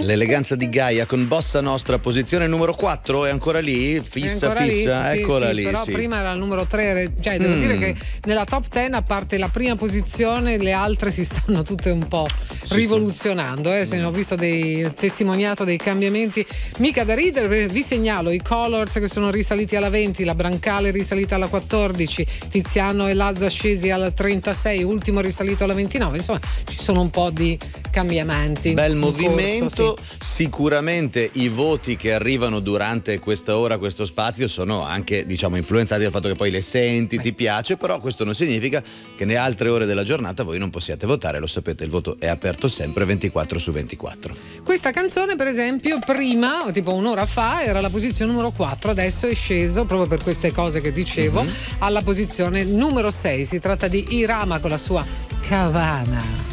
L'eleganza di Gaia con Bossa Nostra, posizione numero 4, è ancora lì? Fissa, ancora fissa, lì, eccola sì, lì. Però sì. prima era il numero 3, cioè devo dire che nella top 10, a parte la prima posizione, le altre si stanno tutte un po' rivoluzionando. Se ne ho visto testimoniato dei cambiamenti mica da ridere. Vi segnalo i Colors che sono risaliti alla 20, la Brancale risalita alla 14, Tiziano e Lazza scesi alla 36, ultimo risalito alla 29. Insomma, ci sono un po' di cambiamenti. Bel movimento, corso, sicuramente i voti che arrivano durante questa ora, questo spazio, sono anche, diciamo, influenzati dal fatto che poi le senti, ti piace, però questo non significa che nelle altre ore della giornata voi non possiate votare, lo sapete, il voto è aperto sempre 24 su 24. Questa canzone, per esempio, prima, tipo un'ora fa, era la posizione numero 4, adesso è sceso, proprio per queste cose che dicevo, alla posizione numero 6. Si tratta di Irama con la sua Cavana.